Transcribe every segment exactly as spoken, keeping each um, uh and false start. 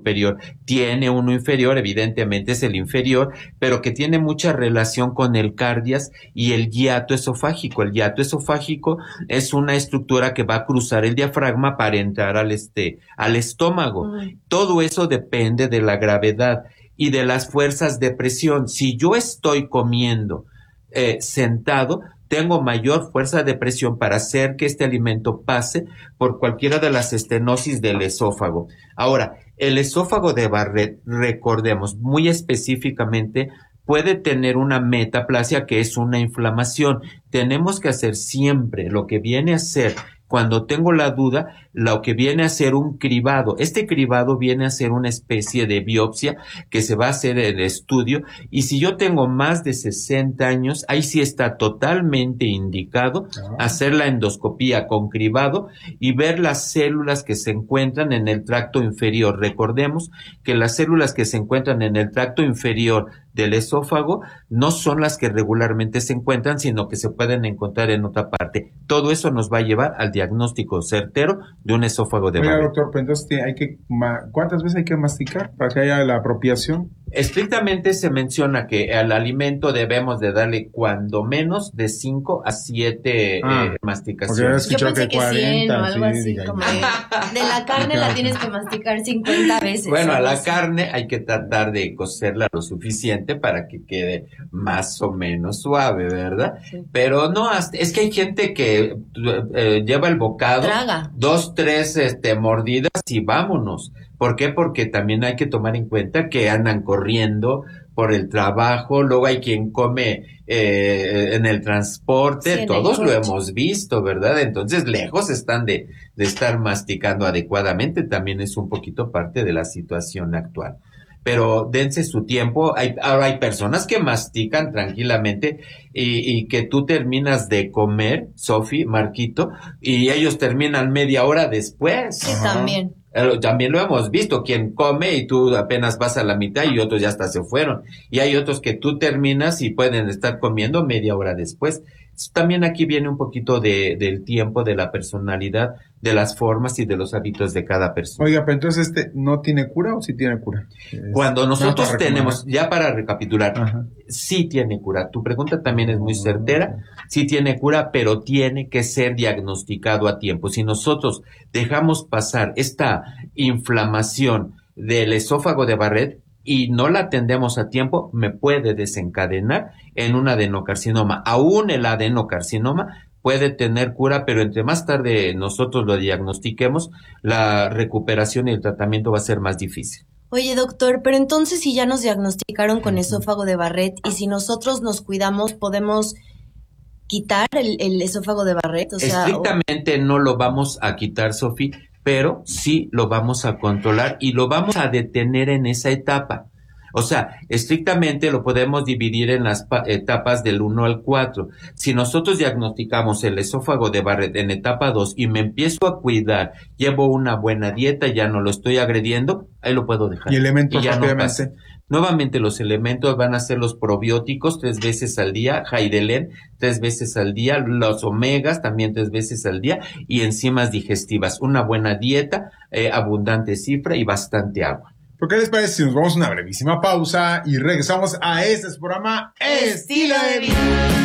superior. Tiene uno inferior, evidentemente es el inferior, pero que tiene mucha relación con el cardias y el hiato esofágico. El hiato esofágico es una estructura que va a cruzar el diafragma para entrar al, este, al estómago. Mm. Todo eso depende de la gravedad y de las fuerzas de presión. Si yo estoy comiendo eh, sentado, tengo mayor fuerza de presión para hacer que este alimento pase por cualquiera de las estenosis del esófago. Ahora, el esófago de Barrett, recordemos, muy específicamente, puede tener una metaplasia, que es una inflamación. Tenemos que hacer siempre lo que viene a ser, cuando tengo la duda, lo que viene a ser un cribado. Este cribado viene a ser una especie de biopsia que se va a hacer en el estudio, y si yo tengo más de sesenta años, ahí sí está totalmente indicado uh-huh. hacer la endoscopía con cribado y ver las células que se encuentran en el tracto inferior. Recordemos que las células que se encuentran en el tracto inferior del esófago no son las que regularmente se encuentran, sino que se pueden encontrar en otra parte. Todo eso nos va a llevar al diagnóstico certero de un esófago de Barrett. Oiga, doctor, pero entonces hay que, ¿cuántas veces hay que masticar para que haya la apropiación? Estrictamente se menciona que al alimento debemos de darle cuando menos de cinco a siete ah, eh, masticaciones. Yo pensé que, que cuarenta, cien o algo sí, así, diga, como de, de la carne la tienes que masticar cincuenta veces. Bueno, a la carne hay que tratar de cocerla lo suficiente para que quede más o menos suave, ¿verdad? Sí. Pero no, es que hay gente que eh, lleva el bocado, traga dos, tres este, mordidas y vámonos. ¿Por qué? Porque también hay que tomar en cuenta que andan corriendo por el trabajo, luego hay quien come eh, en el transporte, sí, todos lo hemos visto, ¿verdad? Entonces, lejos están de, de estar masticando adecuadamente, también es un poquito parte de la situación actual. Pero dense su tiempo. Hay, ahora hay personas que mastican tranquilamente y, y que tú terminas de comer, Sofi, Marquito, y ellos terminan media hora después. Sí, ajá. También. También lo hemos visto, quien come y tú apenas vas a la mitad y otros ya hasta se fueron. Y hay otros que tú terminas y pueden estar comiendo media hora después. También aquí viene un poquito de, del tiempo, de la personalidad, de las formas y de los hábitos de cada persona. Oiga, pero entonces este no tiene cura o sí tiene cura? Cuando nosotros no, tenemos, ya para recapitular, ajá. sí tiene cura. Tu pregunta también es muy certera, sí tiene cura, pero tiene que ser diagnosticado a tiempo. Si nosotros dejamos pasar esta inflamación del esófago de Barrett y no la atendemos a tiempo, me puede desencadenar en un adenocarcinoma. Aún el adenocarcinoma puede tener cura, pero entre más tarde nosotros lo diagnostiquemos, la recuperación y el tratamiento va a ser más difícil. Oye, doctor, pero entonces si ya nos diagnosticaron con esófago de Barrett y si nosotros nos cuidamos, ¿podemos quitar el, el esófago de Barrett? O sea, estrictamente o... no lo vamos a quitar, Sofi, pero sí lo vamos a controlar y lo vamos a detener en esa etapa. O sea, estrictamente lo podemos dividir en las pa- etapas del uno al cuatro. Si nosotros diagnosticamos el esófago de Barrett en etapa dos y me empiezo a cuidar, llevo una buena dieta, ya no lo estoy agrediendo, ahí lo puedo dejar. ¿Y elementos y ya rápidamente? No pasa. Nuevamente los elementos van a ser los probióticos tres veces al día, Jaidelen tres veces al día, los omegas también tres veces al día y enzimas digestivas. Una buena dieta, eh, abundante cifra y bastante agua. ¿Por qué les parece si nos vamos a una brevísima pausa y regresamos a este programa Estilo de Vida?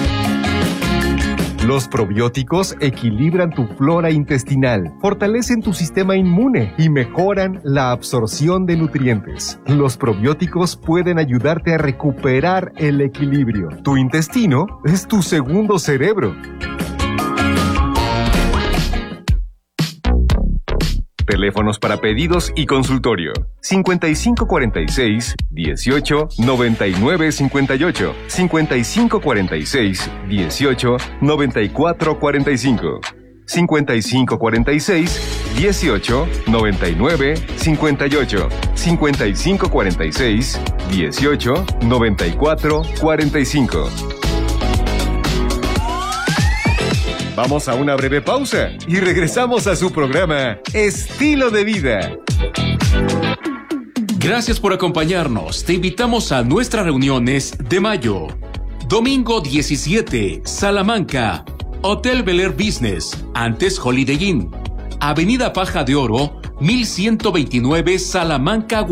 Los probióticos equilibran tu flora intestinal, fortalecen tu sistema inmune y mejoran la absorción de nutrientes. Los probióticos pueden ayudarte a recuperar el equilibrio. Tu intestino es tu segundo cerebro. Teléfonos para pedidos y consultorio. cincuenta y cinco cuarenta y seis, dieciocho, noventa y nueve cincuenta y ocho. cincuenta y cinco cuarenta y seis, dieciocho, noventa y cuatro cuarenta y cinco. cincuenta y cinco cuarenta y seis, dieciocho, noventa y nueve cincuenta y ocho. cincuenta y cinco cuarenta y seis, dieciocho, noventa y cuatro cuarenta y cinco. Vamos a una breve pausa y regresamos a su programa Estilo de Vida. Gracias por acompañarnos. Te invitamos a nuestras reuniones de mayo. Domingo diecisiete, Salamanca. Hotel Bel Air Business, antes Holiday Inn. Avenida Paja de Oro, mil ciento veintinueve, Salamanca,